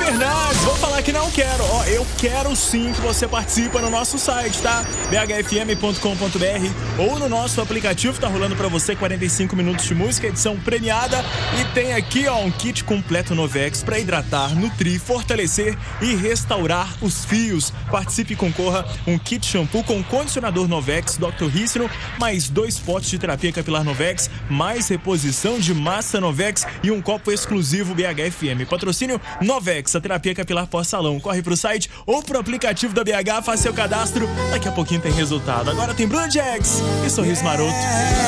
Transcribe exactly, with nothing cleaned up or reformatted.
Fernandes, vou falar que não quero. Ó, eu quero sim que você participe no nosso site, tá? b h f m ponto com ponto b r ou no nosso aplicativo, tá rolando pra você quarenta e cinco minutos de música, edição premiada. E tem aqui, ó, um kit completo Novex pra hidratar, nutrir, fortalecer e restaurar os fios. Participe e concorra um kit shampoo com condicionador Novex doutor Rícino, mais dois potes de terapia capilar Novex, mais reposição de massa Novex e um copo exclusivo B H F M. Patrocínio Novex, a terapia capilar pós-salão. Corre pro site ou pro aplicativo da B H, faz seu cadastro. Daqui a pouquinho tem resultado. Agora tem Blue Jags e Sorriso Maroto.